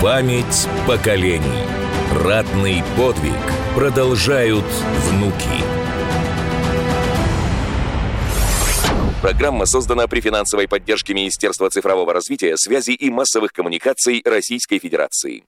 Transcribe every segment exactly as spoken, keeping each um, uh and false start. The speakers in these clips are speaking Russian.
Память поколений. Ратный подвиг продолжают внуки. Программа создана при финансовой поддержке Министерства цифрового развития, связи и массовых коммуникаций Российской Федерации.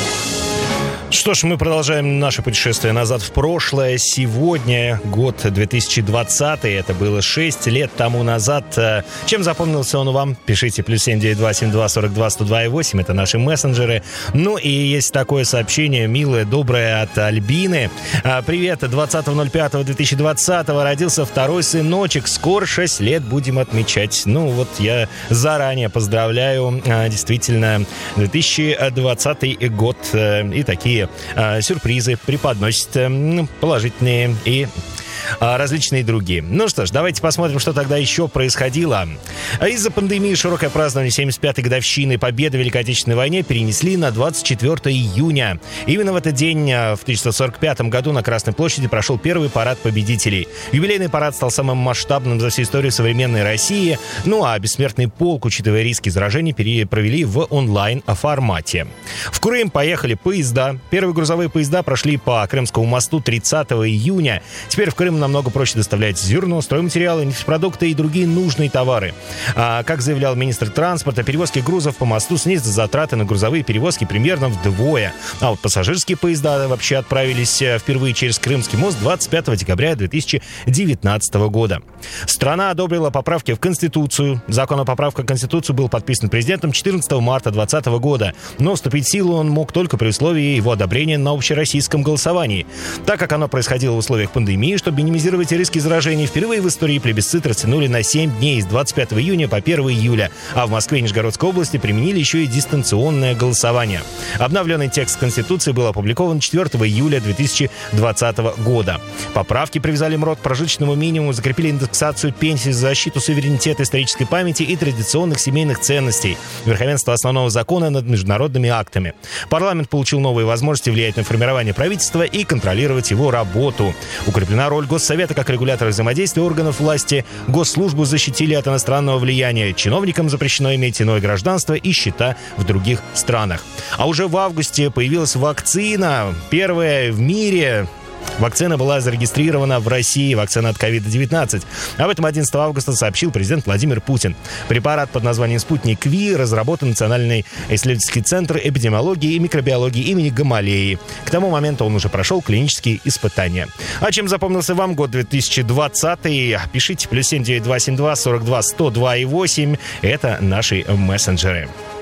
Что ж, мы продолжаем наше путешествие назад в прошлое. Сегодня год две тысячи двадцатый, это было шесть лет тому назад. Чем запомнился он вам? Пишите плюс семь девять два семь два сорок два сто два и восемь, это наши мессенджеры. Ну и есть такое сообщение, милое, доброе, от Альбины. Привет, двадцатого ноль пятого две тысячи двадцатого родился второй сыночек, скоро шесть лет будем отмечать. Ну вот я заранее поздравляю, действительно, две тысячи двадцатый год и такие сюрпризы преподносят положительные и различные другие. Ну что ж, давайте посмотрим, что тогда еще происходило. Из-за пандемии широкое празднование семьдесят пятой годовщины Победы в Великой Отечественной войне перенесли на двадцать четвёртого июня. Именно в этот день, в тысяча девятьсот сорок пятом году, на Красной площади прошел первый парад победителей. Юбилейный парад стал самым масштабным за всю историю современной России. Ну а бессмертный полк, учитывая риски заражений, провели в онлайн-формате. В Крым поехали поезда. Первые грузовые поезда прошли по Крымскому мосту тридцатого июня. Теперь в Крым намного проще доставлять зерно, стройматериалы, нефтепродукты и другие нужные товары. А, как заявлял министр транспорта, перевозки грузов по мосту снизят затраты на грузовые перевозки примерно вдвое. А вот пассажирские поезда вообще отправились впервые через Крымский мост двадцать пятого декабря две тысячи девятнадцатого года. Страна одобрила поправки в Конституцию. Закон о поправках в Конституцию был подписан президентом четырнадцатого марта двадцатого года, но вступить в силу он мог только при условии его одобрения на общероссийском голосовании. Так как оно происходило в условиях пандемии, чтобы минимизировать риски заражений, впервые в истории плебисцит растянули на семь дней, с двадцать пятого июня по первого июля, а в Москве и Нижегородской области применили еще и дистанционное голосование. Обновленный текст Конституции был опубликован четвёртого июля две тысячи двадцатого года. Поправки привязали МРОТ к прожиточному минимуму, закрепили индексацию пенсий за защиту суверенитета, исторической памяти и традиционных семейных ценностей, верховенство основного закона над международными актами. Парламент получил новые возможности влиять на формирование правительства и контролировать его работу. Укреплена роль Госсовета как регулятора взаимодействия органов власти. Госслужбу защитили от иностранного влияния. Чиновникам запрещено иметь иное гражданство и счета в других странах. А уже в августе появилась вакцина, первая в мире. Вакцина была зарегистрирована в России, вакцина от ковид девятнадцать. Об этом одиннадцатого августа сообщил президент Владимир Путин. Препарат под названием «Спутник Ви» разработан Национальный исследовательский центр эпидемиологии и микробиологии имени Гамалеи. К тому моменту он уже прошел клинические испытания. А чем запомнился вам год две тысячи двадцатый? Пишите плюс семь девять два семь два сорок два сто два и восемь. Это наши мессенджеры.